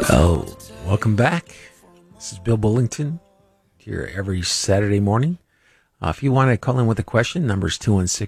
Well, welcome back. This is Bill Bullington here every Saturday morning. If you want to call in with a question, number is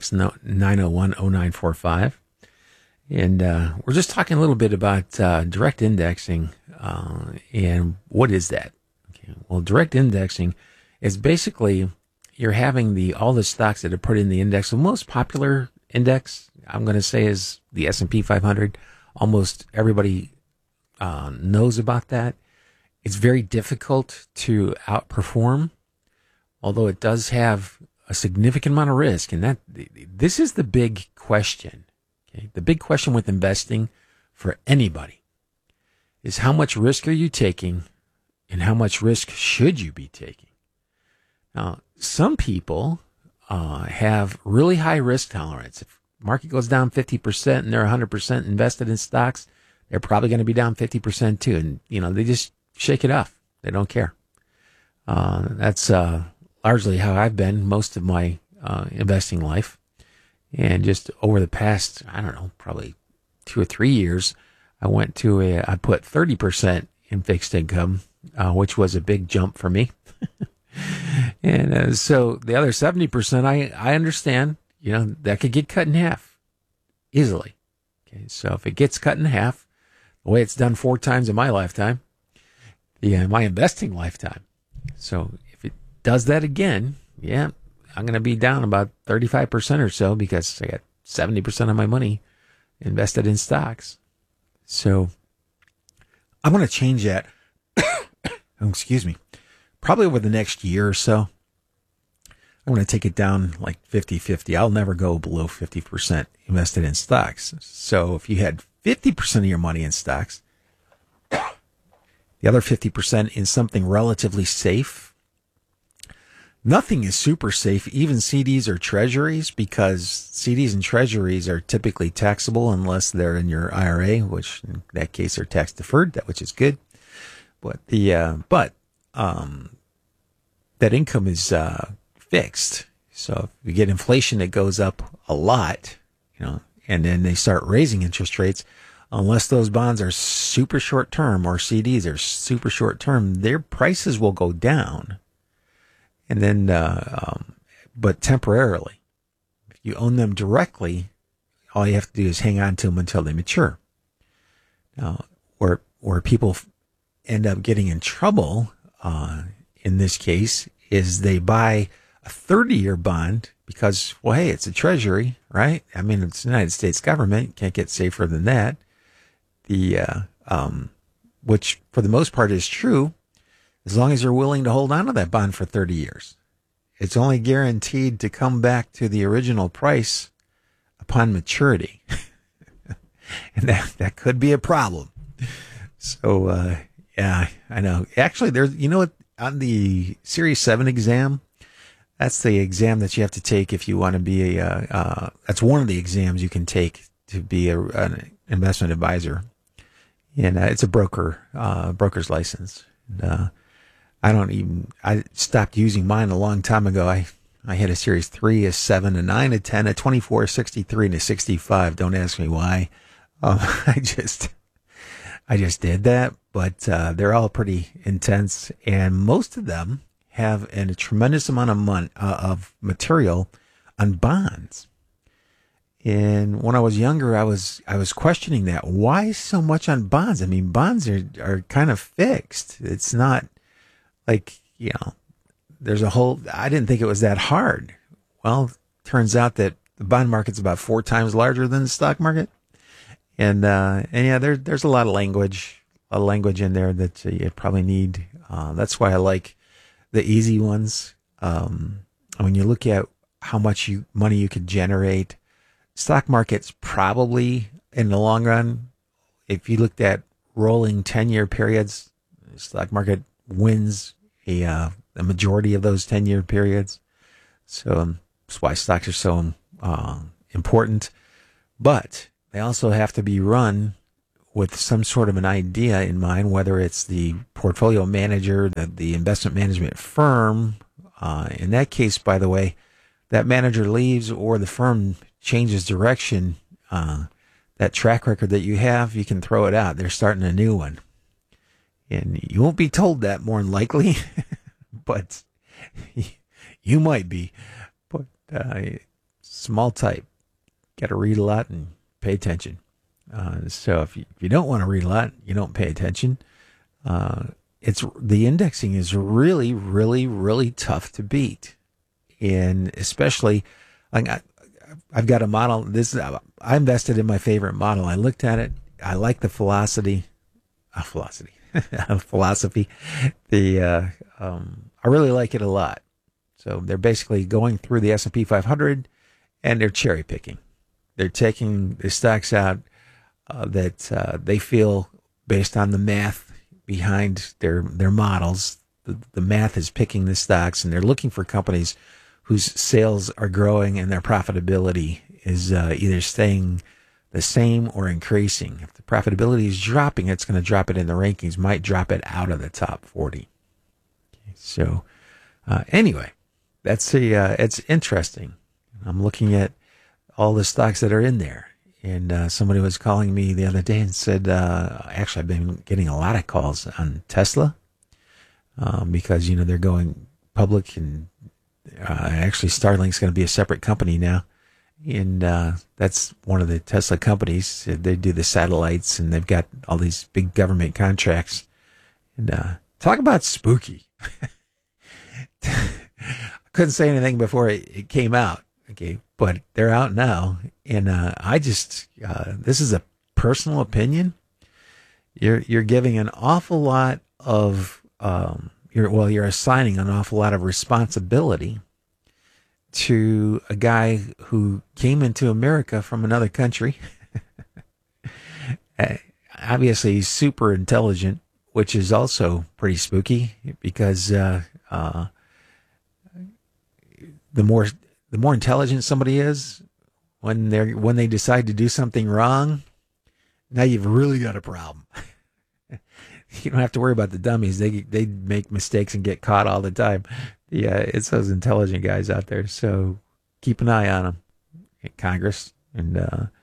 216-901-0945. And we're just talking a little bit about direct indexing and what is that? Okay. Well, direct indexing is basically you're having all the stocks that are put in the index. The most popular index, I'm going to say, is the S&P 500. Almost everybody knows about that. It's very difficult to outperform, although it does have a significant amount of risk. And this is the big question. Okay? The big question with investing for anybody is how much risk are you taking and how much risk should you be taking? Now, some people have really high risk tolerance. If the market goes down 50% and they're 100% invested in stocks, they're probably going to be down 50% too. And, they just shake it off. They don't care. That's largely how I've been most of my investing life. And just over the past, I don't know, probably 2 or 3 years, I put 30% in fixed income, which was a big jump for me. And so the other 70%, I understand, that could get cut in half easily. Okay, so if it gets cut in half, the way it's done 4 times in my lifetime, my investing lifetime. So if it does that again, I'm going to be down about 35% or so because I got 70% of my money invested in stocks. So I'm going to change that. Excuse me. Probably over the next year or so. I'm going to take it down like 50-50. I'll never go below 50% invested in stocks. So if you had 50% of your money in stocks, the other 50% in something relatively safe. Nothing is super safe, even CDs or treasuries, because CDs and treasuries are typically taxable unless they're in your IRA, which in that case are tax deferred, which is good. But that income is fixed. So if you get inflation that goes up a lot, and then they start raising interest rates, unless those bonds are super short term or CDs are super short term, their prices will go down. And then, but temporarily. If you own them directly, all you have to do is hang on to them until they mature. Now, where people end up getting in trouble, in this case, is they buy a 30-year bond because, well, hey, it's a treasury, right? I mean, it's the United States government. You can't get safer than that. Which for the most part is true, as long as you're willing to hold on to that bond for 30 years. It's only guaranteed to come back to the original price upon maturity. And that could be a problem. So, yeah, I know. Actually, there's, what, on the Series 7 exam, that's the exam that you have to take if you want to be that's one of the exams you can take to be an investment advisor. And it's a broker's license. And, I stopped using mine a long time ago. I had a Series 3, a 7, a 9, a 10, a 24, a 63, and a 65. Don't ask me why. I just did that, but they're all pretty intense, and most of them have a tremendous amount of material on bonds. And when I was younger, I was questioning that. Why so much on bonds? I mean, bonds are kind of fixed. It's not like, there's I didn't think it was that hard. Well, turns out that the bond market's about 4 times larger than the stock market. And yeah, there's a lot of language in there that you probably need. That's why I like the easy ones. When you look at how much money you could generate, stock market's probably, in the long run, if you looked at rolling 10-year periods, the stock market wins a majority of those 10-year periods. So that's why stocks are so important. But they also have to be run with some sort of an idea in mind, whether it's the portfolio manager, the investment management firm. In that case, by the way, that manager leaves or the firm changes direction, that track record that you have, you can throw it out. They're starting a new one. And you won't be told that more than likely, but you might be. But small type. Got to read a lot and pay attention. So if you don't want to read a lot, you don't pay attention. It's the indexing is really, really, really tough to beat, and especially like I've got a model. I invested in my favorite model. I looked at it. I like the philosophy. Philosophy. I really like it a lot. So they're basically going through the S&P 500 and they're cherry picking. They're taking the stocks out that they feel, based on the math behind their models, the math is picking the stocks, and they're looking for companies whose sales are growing and their profitability is either staying the same or increasing. If the profitability is dropping, it's going to drop it in the rankings, might drop it out of the top 40. Okay, so anyway, it's interesting. I'm looking at all the stocks that are in there. And somebody was calling me the other day and said, actually, I've been getting a lot of calls on Tesla because, they're going public, and actually Starlink's going to be a separate company now. And that's one of the Tesla companies. They do the satellites, and they've got all these big government contracts. And talk about spooky. I couldn't say anything before it came out. Okay, but they're out now, and this is a personal opinion. You're giving an awful lot of you're assigning an awful lot of responsibility to a guy who came into America from another country. Obviously, he's super intelligent, which is also pretty spooky because the more intelligent somebody is, when they decide to do something wrong, now you've really got a problem. You don't have to worry about the dummies. They make mistakes and get caught all the time. Yeah, it's those intelligent guys out there. So keep an eye on them, Congress. And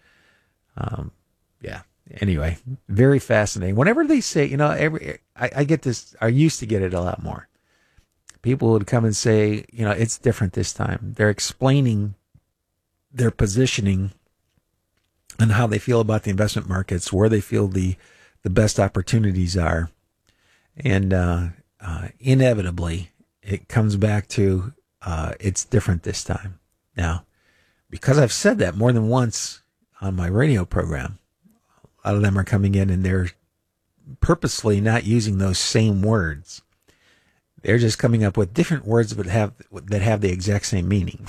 yeah. Anyway, very fascinating. Whenever they say, I get this. I used to get it a lot more. People would come and say, it's different this time. They're explaining their positioning and how they feel about the investment markets, where they feel the best opportunities are. And inevitably, it comes back to it's different this time. Now, because I've said that more than once on my radio program, a lot of them are coming in and they're purposely not using those same words. They're just coming up with different words that have the exact same meaning.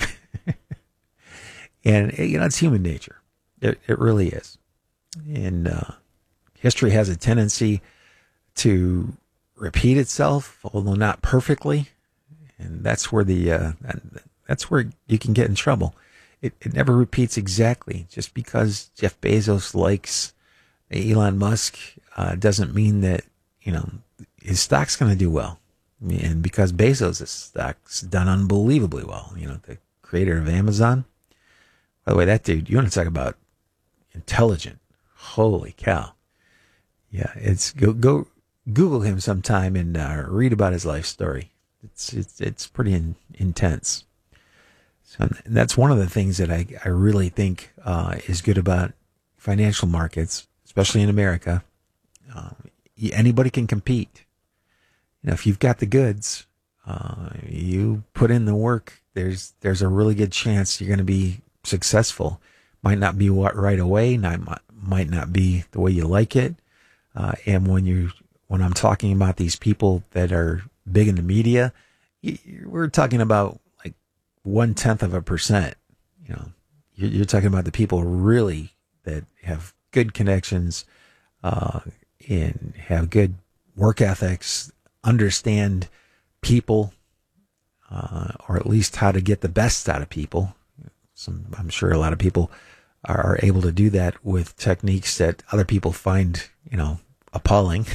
And, it's human nature. It really is. And history has a tendency to repeat itself, although not perfectly. And that's where that's where you can get in trouble. It never repeats exactly. Just because Jeff Bezos likes Elon Musk doesn't mean that, his stock's going to do well. And because Bezos' stock's done unbelievably well, the creator of Amazon. By the way, that dude, you want to talk about intelligent? Holy cow! Yeah, it's go Google him sometime and read about his life story. It's pretty intense. So that's one of the things that I really think is good about financial markets, especially in America. Anybody can compete. If you've got the goods, you put in the work, there's a really good chance you're going to be successful. Might not be right away, might not be the way you like it. And when I'm talking about these people that are big in the media, we're talking about like 0.1%. You're talking about the people really that have good connections, and have good work ethics, understand people, or at least how to get the best out of people. I'm sure a lot of people are able to do that with techniques that other people find, appalling.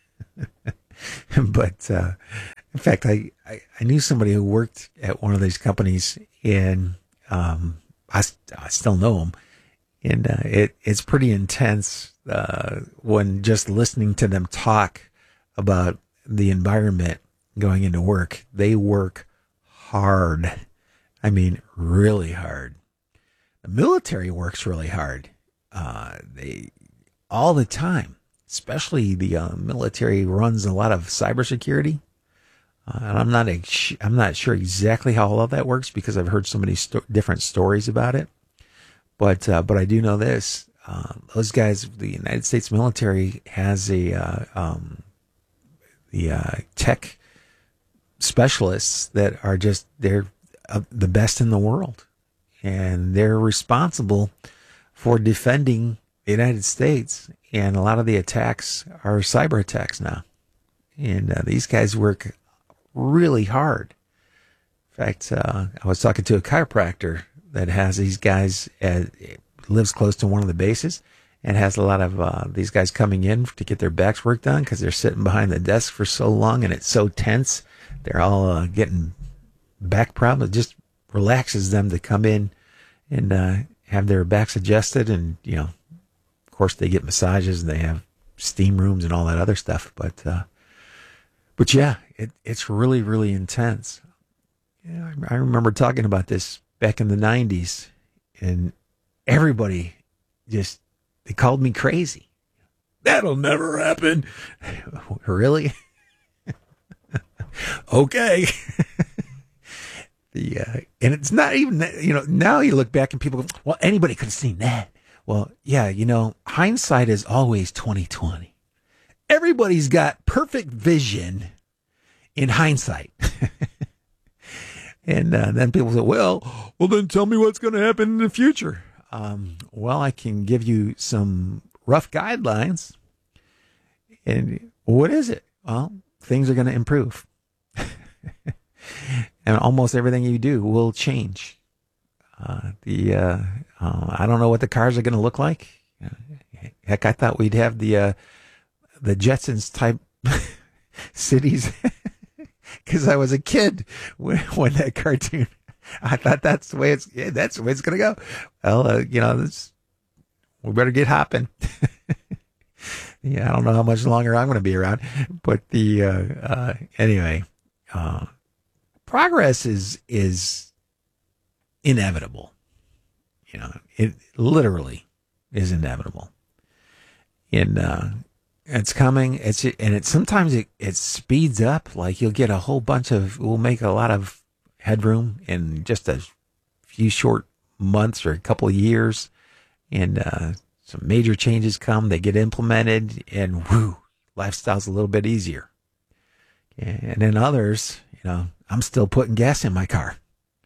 But in fact, I knew somebody who worked at one of these companies, and I still know him, and it's pretty intense when just listening to them talk about the environment going into work. They work hard. I mean, really hard. The military works really hard. They all the time, especially the military runs a lot of cybersecurity. And I'm not sure exactly how all of that works because I've heard so many different stories about it. But I do know this: those guys, the United States military has the tech specialists that are they're the best in the world, and they're responsible for defending the United States. And a lot of the attacks are cyber attacks now, and these guys work really hard. In fact, I was talking to a chiropractor that has these guys, lives close to one of the bases, and has a lot of these guys coming in to get their backs worked on because they're sitting behind the desk for so long and it's so tense. They're all getting back problems. It just relaxes them to come in and have their backs adjusted. And, of course, they get massages and they have steam rooms and all that other stuff. But yeah, it's really, really intense. Yeah, I remember talking about this back in the 90s, and everybody they called me crazy. That'll never happen. Really? Okay. And it's not even, now you look back and people go, well, anybody could have seen that. Well, yeah, hindsight is always 20/20. Everybody's got perfect vision in hindsight. And then people say, well, then tell me what's going to happen in the future. Well, I can give you some rough guidelines. And what is it? Well, things are going to improve. And almost everything you do will change. I don't know what the cars are going to look like. Heck, I thought we'd have the Jetsons type cities because I was a kid when that cartoon. I thought that's the way it's going to go. Well, we better get hopping. Yeah, I don't know how much longer I'm going to be around, but anyway, progress is inevitable. It literally is inevitable. And it's coming. Sometimes it speeds up. Like you'll get a whole bunch we'll make a lot of headroom in just a few short months or a couple of years. And some major changes come, they get implemented, and whoo, lifestyle's a little bit easier. And then others, I'm still putting gas in my car.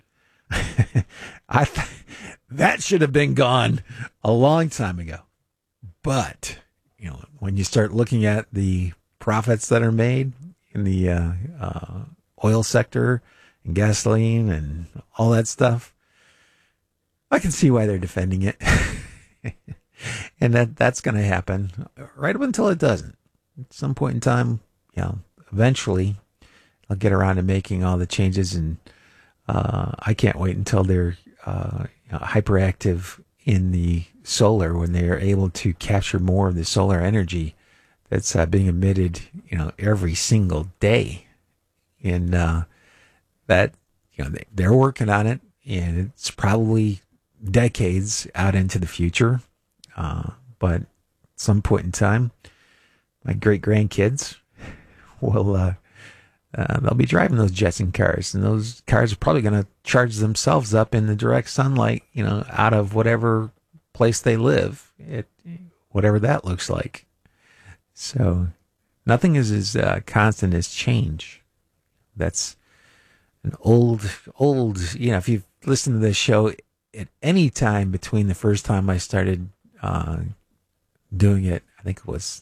That should have been gone a long time ago. But, when you start looking at the profits that are made in the oil sector and gasoline and all that stuff, I can see why they're defending it. And that's going to happen right up until it doesn't. At some point in time, eventually I'll get around to making all the changes, and I can't wait until they're hyperactive in the solar, when they are able to capture more of the solar energy that's being emitted, every single day. And that, they're working on it, and it's probably decades out into the future. But at some point in time, my great grandkids will, they'll be driving those Jetson cars, and those cars are probably going to charge themselves up in the direct sunlight, out of whatever place they live, whatever that looks like. So nothing is as constant as change. That's an old, if you've listened to this show at any time between the first time I started doing it, I think it was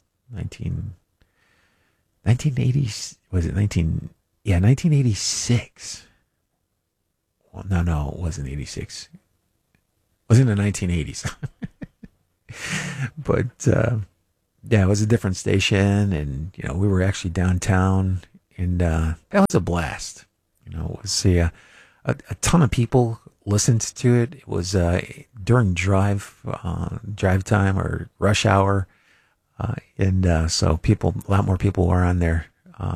1980, was it 1986? Well, no, it wasn't 86. It was in the 1980s. But, yeah, it was a different station, and, we were actually downtown, and that was a blast. It was a ton of people listened to it. It was during drive time or rush hour. So a lot more people were on there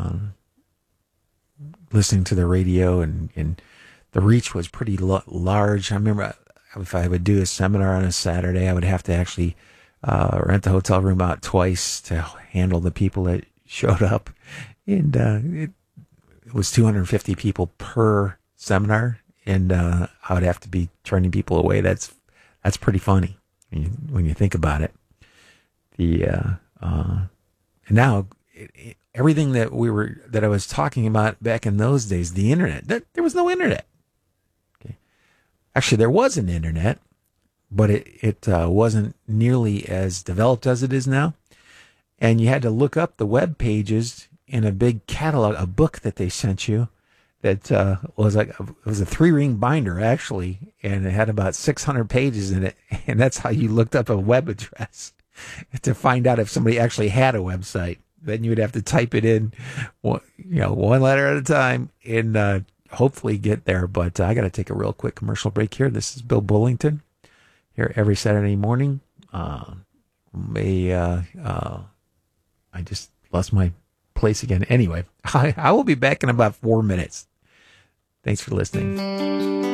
listening to the radio, and the reach was pretty large. I remember if I would do a seminar on a Saturday, I would have to actually rent the hotel room out twice to handle the people that showed up. And it was 250 people per seminar, and I would have to be turning people away. That's pretty funny when you think about it. And now everything that I was talking about back in those days, the internet, there was no internet. Okay. Actually, there was an internet, but it wasn't nearly as developed as it is now. And you had to look up the web pages in a big catalog, a book that they sent you that was it was a 3-ring binder, actually, and it had about 600 pages in it. And that's how you looked up a web address to find out if somebody actually had a website. Then you would have to type it in, one letter at a time, and hopefully get there. But I got to take a real quick commercial break here. This is Bill Bullington here every Saturday morning. I just lost my place again. Anyway, I will be back in about 4 minutes. Thanks for listening.